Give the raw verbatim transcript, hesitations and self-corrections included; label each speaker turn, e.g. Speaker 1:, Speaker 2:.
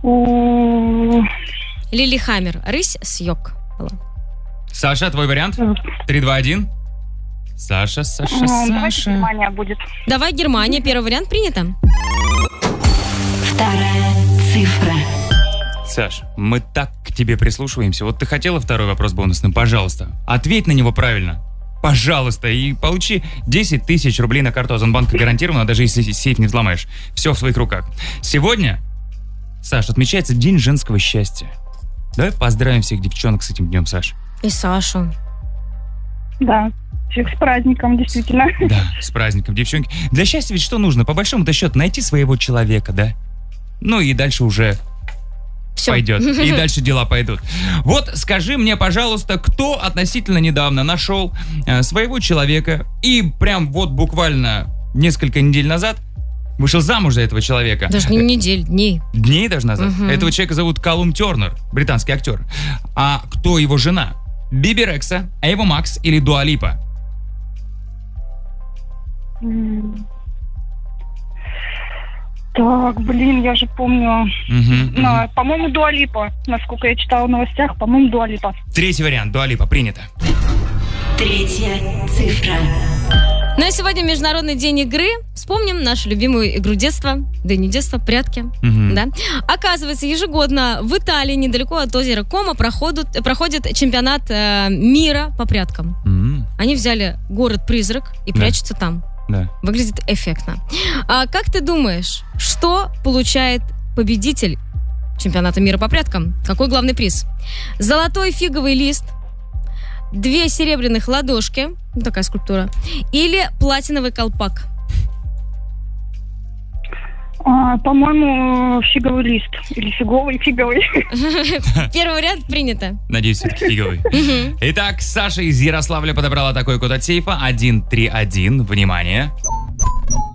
Speaker 1: У...
Speaker 2: Лилихаммер. Рысь с йог.
Speaker 3: Саша, твой вариант? три, два, один. Саша, Саша,
Speaker 1: Ну,
Speaker 3: Саша.
Speaker 1: давайте Германия будет.
Speaker 2: Давай, Германия. Первый вариант принято.
Speaker 4: Вторая цифра.
Speaker 3: Саш, мы так к тебе прислушиваемся. Вот ты хотела второй вопрос бонусным? Пожалуйста, ответь на него правильно. Пожалуйста, и получи десять тысяч рублей на карту Озонбанка гарантированно, даже если сейф не взломаешь. Все в своих руках. Сегодня, Саш, отмечается День женского счастья. Давай поздравим всех девчонок с этим днем, Саш.
Speaker 2: И Сашу.
Speaker 1: Да. Всех с праздником, действительно.
Speaker 3: Да, с праздником, девчонки. Для счастья ведь что нужно? По большому-то счету найти своего человека, да? Ну и дальше уже
Speaker 2: Всё.
Speaker 3: пойдет. И дальше дела пойдут. Вот скажи мне, пожалуйста, кто относительно недавно нашел э, своего человека и прям вот буквально несколько недель назад вышел замуж за этого человека.
Speaker 2: Даже не недель, дней.
Speaker 3: Дней даже назад.
Speaker 2: Мгм.
Speaker 3: Этого человека зовут Калум Тернер, британский актер. А кто его жена? Биби Рекса, Эйва Макс или Дуа Липа?
Speaker 1: М. Так, блин, я же помню.
Speaker 3: Мгм,
Speaker 1: Ну,
Speaker 3: мгм.
Speaker 1: по-моему, Дуа Липа. Насколько я читала в новостях, по-моему, Дуа Липа.
Speaker 3: Третий вариант. Дуа Липа. Принято.
Speaker 4: Третья цифра.
Speaker 2: Ну и сегодня Международный день игры. Вспомним нашу любимую игру детства. Да и не детства, прятки.
Speaker 3: Мгм.
Speaker 2: Да? Оказывается, ежегодно в Италии, недалеко от озера Кома, проходит, проходит чемпионат э, мира по пряткам.
Speaker 3: М,
Speaker 2: Они взяли город-призрак и
Speaker 3: Да.
Speaker 2: прячутся там.
Speaker 3: Да.
Speaker 2: Выглядит эффектно. А как ты думаешь, что получает победитель чемпионата мира по пряткам? Какой главный приз? Золотой фиговый лист, две серебряных ладошки, ну, такая скульптура, или платиновый колпак?
Speaker 1: А, по-моему, фиговый лист. Или фиговый, фиговый.
Speaker 2: Первый вариант принято.
Speaker 3: Надеюсь, все-таки фиговый.
Speaker 2: Мгм.
Speaker 3: Итак, Саша из Ярославля подобрала такой код от сейфа. один три один. Внимание.